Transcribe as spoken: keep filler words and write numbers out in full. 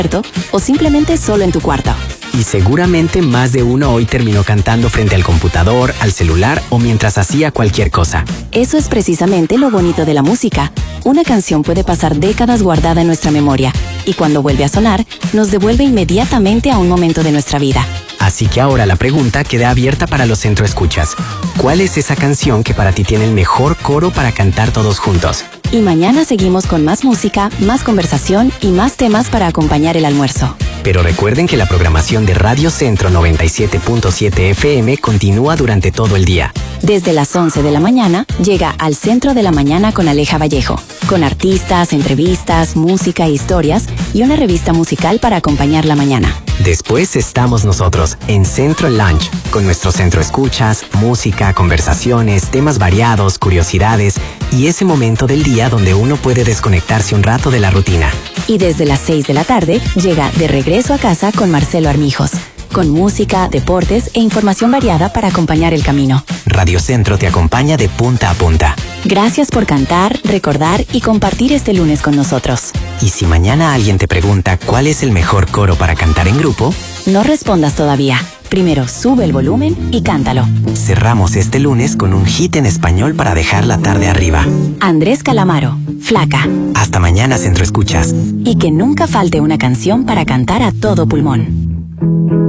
o simplemente solo en tu cuarto. Y seguramente más de uno hoy terminó cantando frente al computador, al celular o mientras hacía cualquier cosa. Eso es precisamente lo bonito de la música. Una canción puede pasar décadas guardada en nuestra memoria y cuando vuelve a sonar, nos devuelve inmediatamente a un momento de nuestra vida. Así que ahora la pregunta queda abierta para los centroescuchas. ¿Cuál es esa canción que para ti tiene el mejor coro para cantar todos juntos? Y mañana seguimos con más música, más conversación y más temas para acompañar el almuerzo. Pero recuerden que la programación de Radio Centro noventa y siete punto siete F M continúa durante todo el día. Desde las once de la mañana, llega al Centro de la Mañana con Aleja Vallejo, con artistas, entrevistas, música e historias y una revista musical para acompañar la mañana. Después estamos nosotros, en Centro Lunch, con nuestro centro escuchas, música, conversaciones, temas variados, curiosidades y ese momento del día donde uno puede desconectarse un rato de la rutina. Y desde las seis de la tarde, llega De Regreso a Casa con Marcelo Armijos, con música, deportes e información variada para acompañar el camino. Radio Centro te acompaña de punta a punta. Gracias por cantar, recordar y compartir este lunes con nosotros. Y si mañana alguien te pregunta cuál es el mejor coro para cantar en grupo, no respondas todavía. Primero sube el volumen y cántalo. Cerramos este lunes con un hit en español para dejar la tarde arriba. Andrés Calamaro, Flaca. Hasta mañana, Centro Escuchas. Y que nunca falte una canción para cantar a todo pulmón.